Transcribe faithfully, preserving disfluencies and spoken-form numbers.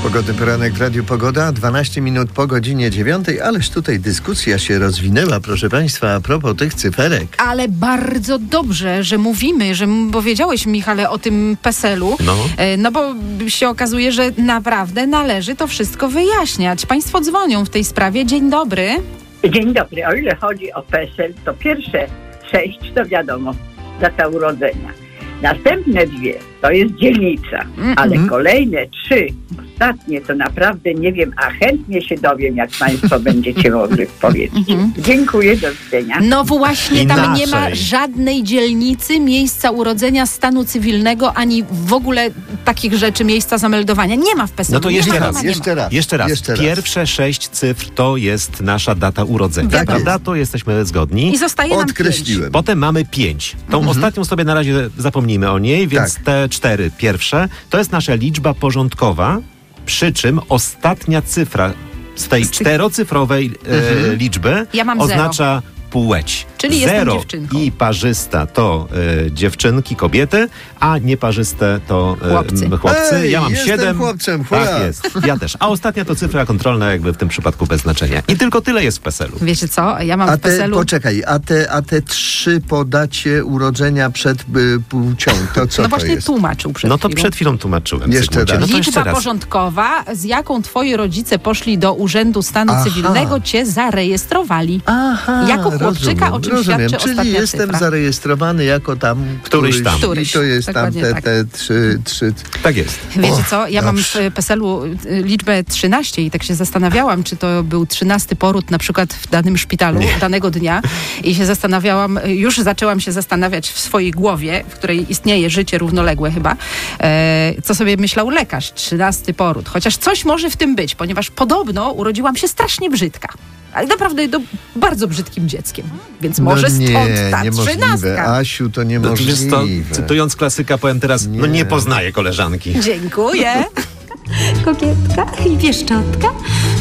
Pogodny poranek w Radiu Pogoda, dwanaście minut po godzinie dziewiątej, ależ tutaj dyskusja się rozwinęła, proszę Państwa, a propos tych cyferek. Ale bardzo dobrze, że mówimy, że powiedziałeś, Michale, o tym PESEL-u, No. no bo się okazuje, że naprawdę należy to wszystko wyjaśniać. Państwo dzwonią w tej sprawie. Dzień dobry. Dzień dobry. O ile chodzi o PESEL, to pierwsze sześć to wiadomo, data urodzenia. Następne dwie to jest dzielnica, ale Mm-hmm. kolejne trzy, ostatnie to naprawdę nie wiem, a chętnie się dowiem, jak Państwo będziecie mogli powiedzieć. Dziękuję, do widzenia. No właśnie, tam Inaczej. nie ma żadnej dzielnicy, miejsca urodzenia, stanu cywilnego, ani w ogóle takich rzeczy, miejsca zameldowania. Nie ma w PESEL-u. No to nie jeszcze ma, raz, nie ma, nie ma. Jeszcze raz. Jeszcze raz. Jeszcze raz. Pierwsze sześć cyfr to jest nasza data urodzenia. Tak Prawda? jest. To jesteśmy zgodni. I zostaje nam pięć. Odkreśliłem. Potem mamy pięć. Tą Mhm. ostatnią sobie na razie zapomnijmy o niej, więc Tak. te cztery pierwsze to jest nasza liczba porządkowa, przy czym ostatnia cyfra z tej Z tych- czterocyfrowej e, liczby Ja mam oznacza płeć. Czyli jestem Zero dziewczynką. i parzysta to e, dziewczynki, kobiety, a nieparzyste to e, Chłopcy. m, chłopcy. Ej, ja mam jestem siedem. chłopcem, hurra. Tak jest. Ja też. A ostatnia to cyfra kontrolna, jakby w tym przypadku bez znaczenia. I tylko tyle jest w PESEL-u. Wiecie co? Ja mam A w te, PESEL-u... poczekaj, a te, a te trzy po dacie urodzenia przed y, płcią, to co No to właśnie jest? tłumaczył przed No to chwilą. przed chwilą tłumaczyłem. Jeszcze Zygmuncie. raz. No to jeszcze Liczba raz. porządkowa, z jaką twoi rodzice poszli do Urzędu Stanu Aha. Cywilnego, cię zarejestrowali. Aha, Jako chłopczyka, o czym rozumiem. świadczy Czyli ostatnia jestem cyfra. zarejestrowany jako tam Któryś tam. I Któryś, to jest tam dokładnie te, tak. te trzy, trzy... Tak jest. Wiecie co, ja mam dobrze. w PESEL-u y, liczbę trzynaście i tak się zastanawiałam, czy to był trzynasty poród na przykład w danym szpitalu danego dnia i się zastanawiałam, y, już zaczęłam się zastanawiać w swojej głowie, w której istnieje życie równoległe chyba, e, co sobie myślał lekarz, trzynasty poród. Chociaż coś może w tym być, ponieważ podobno urodziłam się strasznie brzydka. Ale naprawdę do, bardzo brzydkim dzieckiem. Więc może no nie, stąd ta niemożliwe. trzynastka. Asiu, to No, to niemożliwe. jest to, cytując klasyka, powiem teraz, no Nie. nie poznaję koleżanki. Dziękuję. Kokietka i pieszczotka.